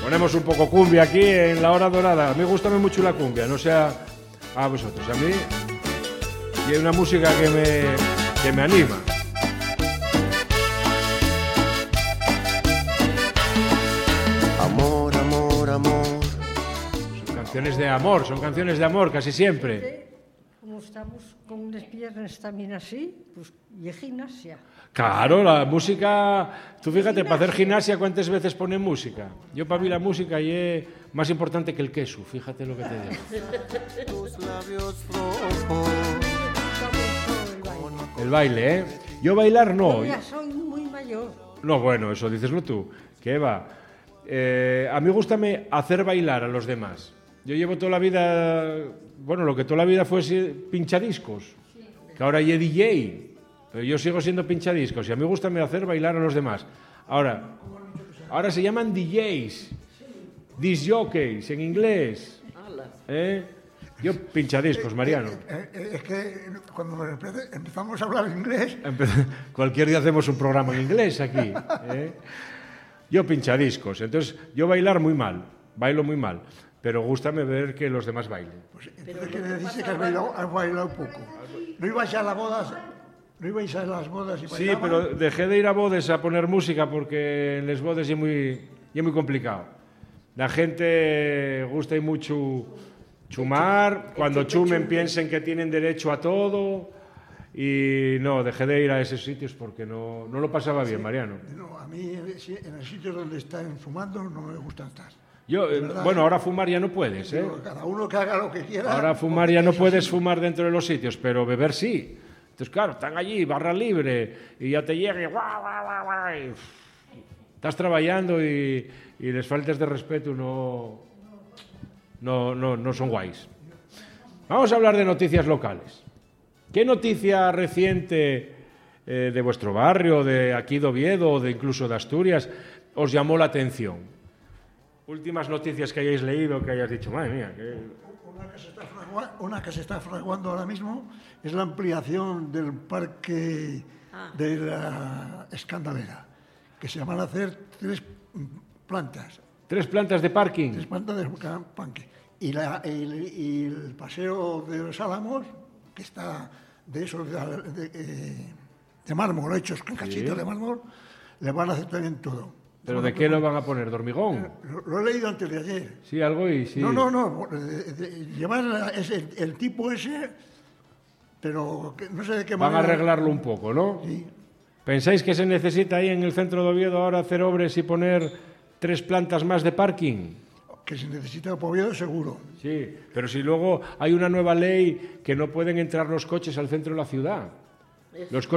Ponemos un poco cumbia aquí en la hora dorada. A mí gusta mucho la cumbia, no sé a vosotros. A mí y hay una música que me anima. Amor, amor, amor. Son canciones de amor casi siempre. Como estamos con unas piernas también así, pues y gimnasia. Claro, la música, tú fíjate, para hacer gimnasia, ¿cuántas veces ponen música? Yo para mí la música es más importante que el queso, fíjate lo que te digo. Tus labios rojos. El baile, ¿eh? Yo bailar no. Yo ya soy muy mayor. No, bueno, eso díceslo tú. ¿Qué va? A mí gústame hacer bailar a los demás. Yo llevo toda la vida, bueno, lo que toda la vida fue pinchadiscos, que ahora ya DJ. Pero yo sigo siendo pinchadiscos y a mí me gusta hacer bailar a los demás. Ahora se llaman DJs, disc jockeys en inglés. Yo pinchadiscos, Mariano. Es que cuando empezamos a hablar inglés... Cualquier día hacemos un programa en inglés aquí. Yo pinchadiscos. Entonces, yo bailar muy mal, bailo muy mal. Pero gústame ver que los demás bailen. Pues entonces quiere decir que has bailado poco. ¿No ibais a las bodas? ¿No ibais a las bodas y bailaban? Sí, pero dejé de ir a bodas a poner música porque en las bodas es muy complicado. La gente gusta y mucho chumar, cuando chumen piensen que tienen derecho a todo y no, dejé de ir a esos sitios porque no lo pasaba bien, Mariano. No, a mí en el sitio donde están fumando no me gusta estar. Yo, bueno, ahora fumar ya no puedes, ¿eh? Cada uno que haga lo que quiera. Ahora fumar ya no puedes fumar dentro de los sitios, pero beber sí. Entonces, claro, están allí, barra libre, y ya te llega y guau, guau, guau, guau, y estás trabajando y les faltas de respeto no son guays. Vamos a hablar de noticias locales. ¿Qué noticia reciente de vuestro barrio, de aquí de Oviedo o de incluso de Asturias os llamó la atención? Últimas noticias que hayáis leído, que hayas dicho, madre mía. Una que se está fraguando ahora mismo es la ampliación del parque de la Escandalera, que se van a hacer 3 plantas. 3 plantas de parking. 3 plantas de parking. Y el paseo de los Álamos, que está de esos de mármol, hechos con cachitos de mármol, le van a hacer también todo. ¿Pero de qué lo van a poner? ¿De hormigón? Lo he leído antes de ayer. Sí, algo y sí. No. Llevar el tipo ese, pero no sé de qué manera. Van a arreglarlo un poco, ¿no? Sí. ¿Pensáis que se necesita ahí en el centro de Oviedo ahora hacer obras y poner 3 plantas más de parking? Que se necesita para Oviedo, seguro. Sí, pero si luego hay una nueva ley que no pueden entrar los coches al centro de la ciudad. Los